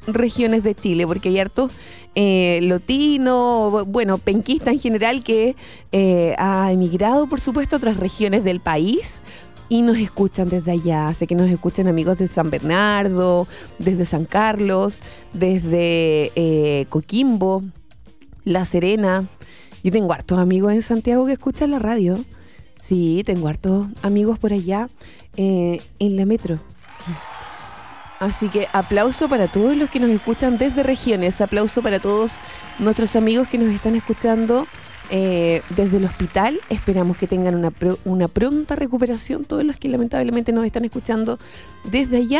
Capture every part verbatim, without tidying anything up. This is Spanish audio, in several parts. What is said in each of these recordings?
regiones de Chile, porque hay hartos eh, lotinos, bueno, penquista en general, que eh, ha emigrado, por supuesto, a otras regiones del país y nos escuchan desde allá. Sé que nos escuchan amigos de San Bernardo, desde San Carlos, desde eh, Coquimbo, La Serena. Yo tengo hartos amigos en Santiago que escuchan la radio. Sí, tengo hartos amigos por allá eh, en la metro. Así que aplauso para todos los que nos escuchan desde regiones, aplauso para todos nuestros amigos que nos están escuchando eh, desde el hospital. Esperamos que tengan una, pr- una pronta recuperación, todos los que lamentablemente nos están escuchando desde allá.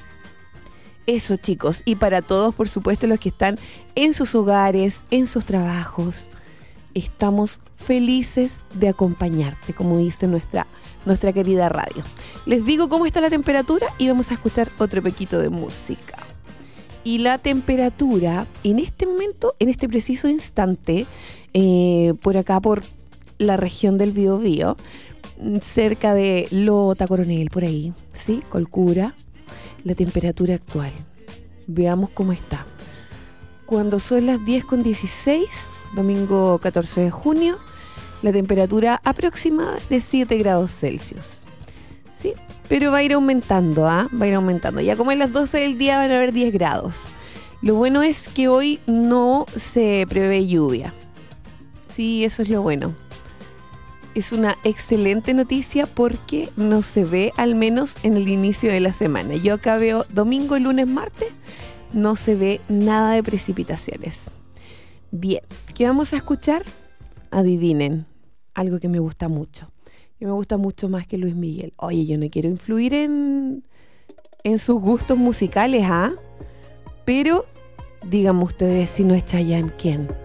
Eso, chicos, y para todos, por supuesto, los que están en sus hogares, en sus trabajos, estamos felices de acompañarte, como dice nuestra nuestra querida radio. Les digo cómo está la temperatura y vamos a escuchar otro poquito de música. Y la temperatura en este momento, en este preciso instante, eh, por acá por la región del Biobío, cerca de Lota, Coronel, por ahí, ¿sí? Colcura, la temperatura actual. Veamos cómo está. Cuando son las diez con dieciséis, domingo catorce de junio, la temperatura aproximada de siete grados Celsius. Sí, pero va a ir aumentando, ¿ah? ¿eh? Va a ir aumentando. Ya como en las doce del día van a haber diez grados. Lo bueno es que hoy no se prevé lluvia. Sí, eso es lo bueno. Es una excelente noticia porque no se ve, al menos en el inicio de la semana. Yo acá veo domingo, lunes, martes, no se ve nada de precipitaciones. Bien, ¿qué vamos a escuchar? Adivinen, algo que me gusta mucho. Que me gusta mucho más que Luis Miguel. Oye, yo no quiero influir en, en sus gustos musicales, ¿ah? ¿eh? Pero, díganme ustedes, si no es Chayanne, ¿quién?